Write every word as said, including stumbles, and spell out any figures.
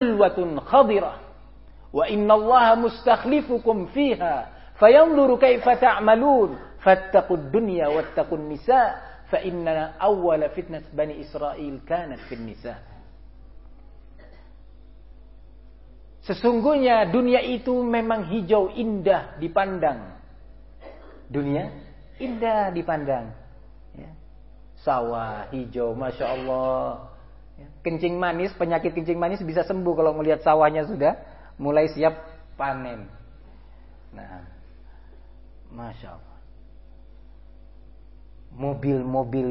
hulwatun khadirah wa innallaha mustakhlifukum fiha fayanzuru kaifa ta'malun fattaqud dunya wattaqun nisa fa inna awwala fitnat bani Israil kanat fin nisa. Sesungguhnya dunia itu memang hijau indah dipandang. Dunia indah dipandang. Ya. Sawah hijau, masya Allah. Ya. Kencing manis, penyakit kencing manis bisa sembuh kalau melihat sawahnya sudah mulai siap panen. Nah, masya Allah. Mobil-mobil